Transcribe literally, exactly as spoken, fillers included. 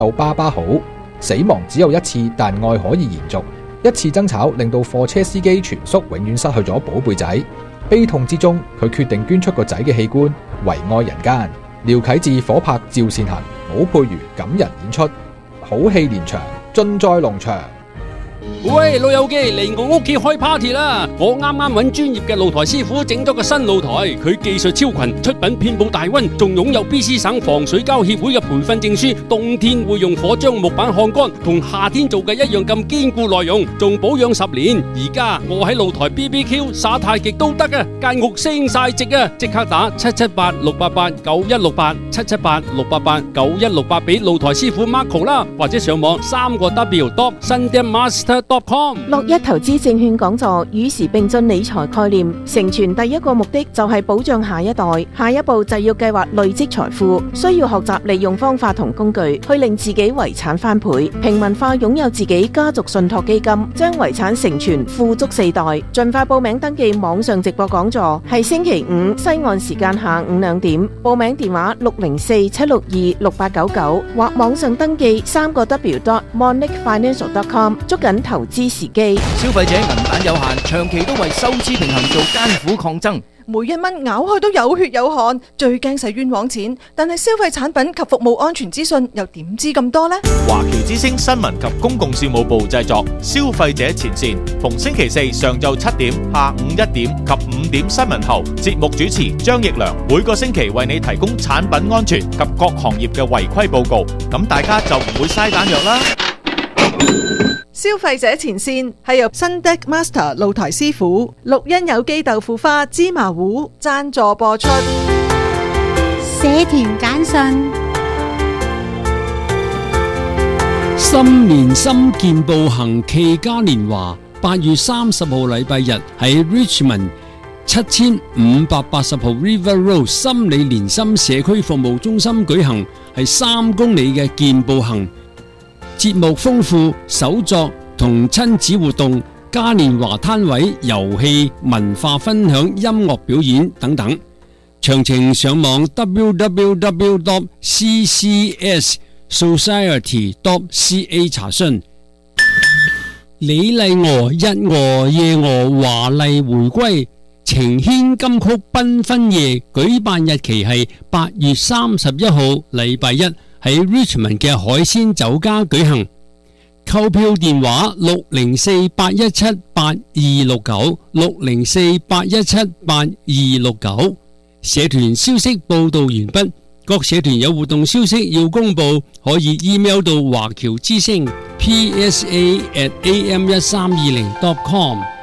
鬥爸爸好，死亡只有一次，但愛可以延續。一次爭吵令到貨車司機全叔永遠失去咗寶貝仔，悲痛之中，佢決定捐出個仔嘅器官，為愛人間。廖啟智火拍趙善恒，武佩瑜感人演出，好戲連場，盡在農場。 喂，老友記嚟我屋企開 party 啦！我啱啱揾專業嘅露台師傅整咗個新露台，佢技術超群，出品遍佈大溫，仲擁有 B C 省防水膠協會嘅培訓證書，冬天會用火將木板烘乾，同夏天做嘅一樣咁堅固耐用，仲保養十年。而家我喺露台 B B Q 耍太極都得啊，間屋升晒值啊！即刻打七七八六八八九一六八七七八六八八九一六八俾露台師傅 Marco 啦，或者上網三個 W dot sundaemaster dot com。 樂一投資證券講座與時並進理財概念，成全第一個目的就係保障下一代，下一步就要計劃累積財富，需要學習利用方法同工具去令自己遺產翻倍，平民化擁有自己家族信託基金，將遺產成全富足四代。盡快報名登記網上直播講座，係星期五西岸時間下午兩點，報名電話六零四七六二六八九九或網上登記三個 W dot monic financial dot com， 捉緊投資時機。 消費者銀彈有限，長期都為收支平衡做艱苦抗爭。 每一蚊咬開都有血有汗，最驚使冤枉錢。但係消費產品及服務安全資訊又點知咁多呢？ 華僑之聲新聞及公共事務部製作，消費者前線，逢星期四上晝七點、下午一點及五點新聞後，節目主持張奕良每個星期為你提供產品安全及各行業嘅違規報告，咁大家就唔會嘥彈藥啦。 消費者前線係由 SundaeMaster 露台師傅、綠茵有機豆腐花、芝麻糊贊助播出。 社團簡訊： 新年深健步行暨嘉年華，八月三十號禮拜日喺 Richmond 七千五百八十號 River Road 心理連心社區服務中心舉行，係三公里嘅健步行。節目豐富，手作同親子活動、嘉年華攤位、遊戲、文化分享、音樂表演等等。詳情上網 w w w dot c c s society dot c a 查詢。李麗娥日娥夜娥華麗回歸，情牽金曲繽紛夜舉辦日期係八月三十一號禮拜一。喺 Richmond 嘅海鮮酒家舉行，購票電話六零四八一七八二六九六零四八一七八二六九。社團消息報道完畢，各社團有活動消息要公布，可以 email 到華僑之聲 P S A at a m 一三二零 dot com。